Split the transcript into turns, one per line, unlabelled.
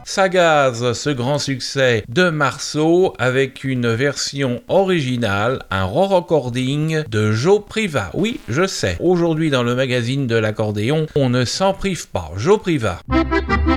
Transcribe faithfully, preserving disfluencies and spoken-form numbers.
Ça gaz ce grand succès de Marceau avec une version originale, un re-recording de Joe Priva. Oui, je sais, aujourd'hui dans le magazine de l'accordéon, on ne s'en prive pas. Joe Priva.